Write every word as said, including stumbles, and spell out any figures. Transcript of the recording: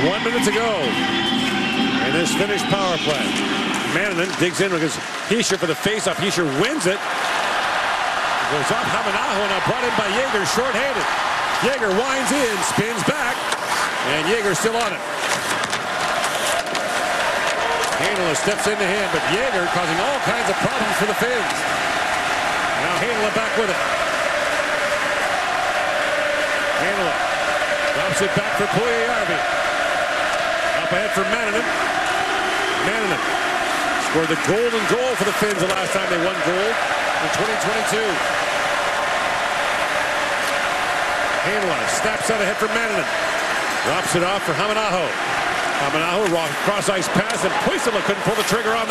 One minute to go in this Finnish power play. Manninen digs in because Hischier for the faceoff. Hischier wins it. Goes off Hamanaho, now brought in by Jaeger, short-handed. Jaeger winds in, spins back, and Jaeger still on it. Heinola steps into him, but Jaeger causing all kinds of problems for the Finns. Now Heinola back with it. Heinola drops it back for Puljujärvi. Up ahead for Manninen. Manninen scored the golden goal for the Finns the last time they won gold in twenty twenty-two. Heinola snaps out ahead for Manninen. Drops it off for Hamanaho. Hamanaho, cross ice pass, and Puistola couldn't pull the trigger on that.